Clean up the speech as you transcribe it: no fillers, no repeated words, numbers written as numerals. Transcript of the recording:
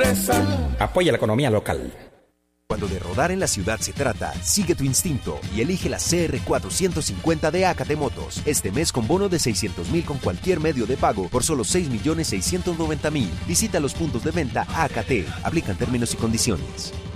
Apoya la economía local. Cuando de rodar en la ciudad se trata, sigue tu instinto y elige la CR450 de AKT Motos. Este mes con bono de 600,000 con cualquier medio de pago por solo 6,690,000. Visita los puntos de venta AKT. Aplican términos y condiciones.